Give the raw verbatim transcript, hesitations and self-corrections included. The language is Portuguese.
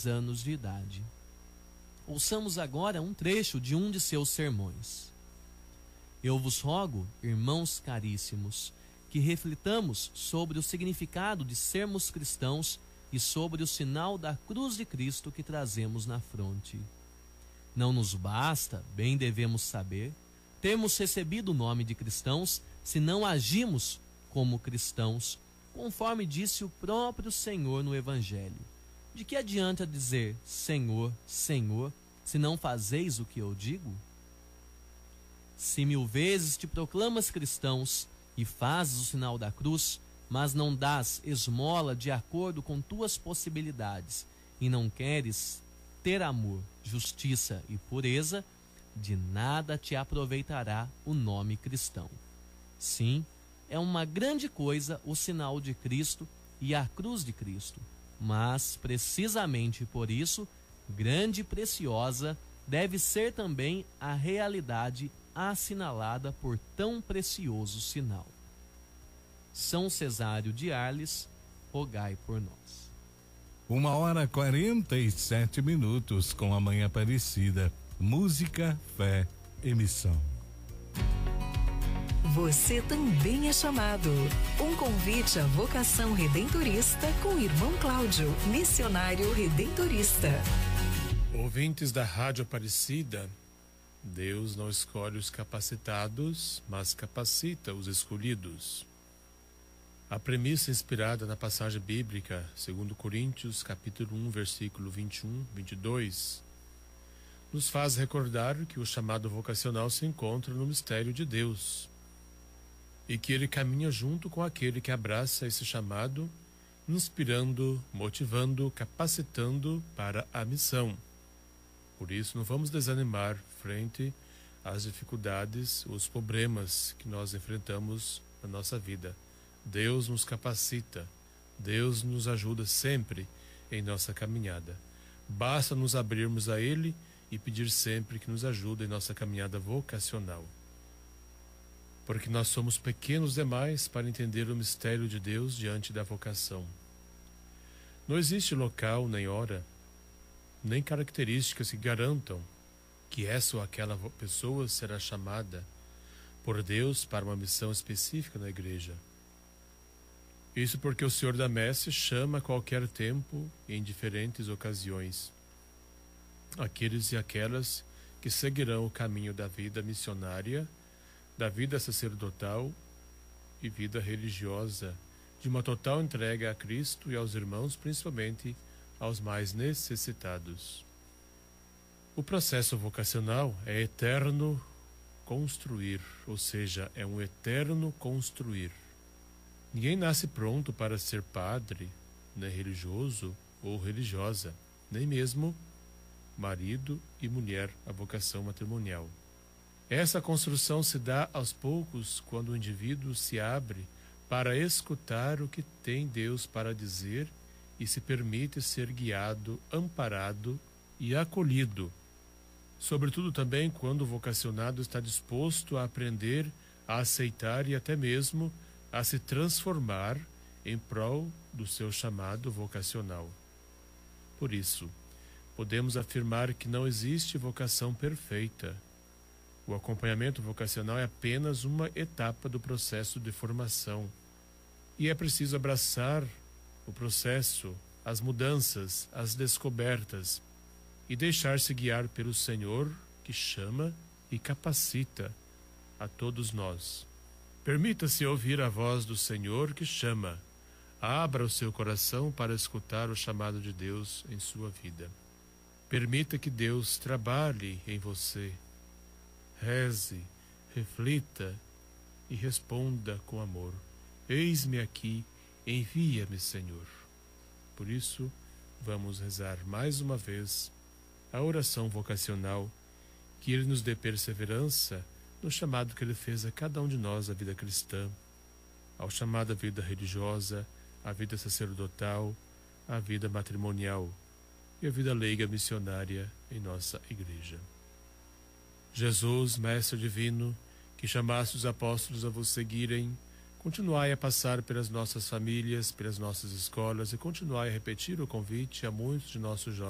dez anos de idade. Ouçamos agora um trecho de um de seus sermões. Eu vos rogo, irmãos caríssimos, que reflitamos sobre o significado de sermos cristãos e sobre o sinal da cruz de Cristo que trazemos na fronte. Não nos basta, bem devemos saber, termos recebido o nome de cristãos se não agimos como cristãos, conforme disse o próprio Senhor no Evangelho. De que adianta dizer Senhor, Senhor, se não fazeis o que eu digo? Se mil vezes te proclamas cristãos e fazes o sinal da cruz, mas não dás esmola de acordo com tuas possibilidades e não queres ter amor, justiça e pureza, de nada te aproveitará o nome cristão. Sim, é uma grande coisa o sinal de Cristo e a cruz de Cristo, mas precisamente por isso, grande e preciosa deve ser também a realidade assinalada por tão precioso sinal. São Cesário de Arles, rogai por nós. Uma hora quarenta e sete minutos com a Manhã Aparecida. Música, fé, emissão. Você também é chamado. Um convite à vocação redentorista com o irmão Cláudio, missionário redentorista. Ouvintes da Rádio Aparecida, Deus não escolhe os capacitados, mas capacita os escolhidos. A premissa inspirada na passagem bíblica, segundo Coríntios, capítulo um, versículo vinte e um, vinte e dois, nos faz recordar que o chamado vocacional se encontra no mistério de Deus e que ele caminha junto com aquele que abraça esse chamado, inspirando, motivando, capacitando para a missão. Por isso, não vamos desanimar frente às dificuldades, os problemas que nós enfrentamos na nossa vida. Deus nos capacita, Deus nos ajuda sempre em nossa caminhada. Basta nos abrirmos a Ele e pedir sempre que nos ajude em nossa caminhada vocacional. Porque nós somos pequenos demais para entender o mistério de Deus diante da vocação. Não existe local nem hora, nem características que garantam que essa ou aquela pessoa será chamada por Deus para uma missão específica na igreja. Isso porque o Senhor da Messe chama a qualquer tempo e em diferentes ocasiões aqueles e aquelas que seguirão o caminho da vida missionária, da vida sacerdotal e vida religiosa, de uma total entrega a Cristo e aos irmãos, principalmente aos mais necessitados. O processo vocacional é eterno construir, ou seja, é um eterno construir. Ninguém nasce pronto para ser padre, nem religioso ou religiosa, nem mesmo marido e mulher, a vocação matrimonial. Essa construção se dá aos poucos quando o indivíduo se abre para escutar o que tem Deus para dizer e se permite ser guiado, amparado e acolhido. Sobretudo também quando o vocacionado está disposto a aprender, a aceitar e até mesmo a se transformar em prol do seu chamado vocacional. Por isso, podemos afirmar que não existe vocação perfeita. O acompanhamento vocacional é apenas uma etapa do processo de formação. E é preciso abraçar o processo, as mudanças, as descobertas e deixar-se guiar pelo Senhor que chama e capacita a todos nós. Permita-se ouvir a voz do Senhor que chama. Abra o seu coração para escutar o chamado de Deus em sua vida. Permita que Deus trabalhe em você. Reze, reflita e responda com amor. Eis-me aqui, envia-me, Senhor. Por isso, vamos rezar mais uma vez a oração vocacional, que Ele nos dê perseverança no chamado que Ele fez a cada um de nós à vida cristã, ao chamado à vida religiosa, à vida sacerdotal, à vida matrimonial e à vida leiga missionária em nossa igreja. Jesus, Mestre Divino, que chamaste os apóstolos a vos seguirem, continuai a passar pelas nossas famílias, pelas nossas escolas e continuai a repetir o convite a muitos de nossos jovens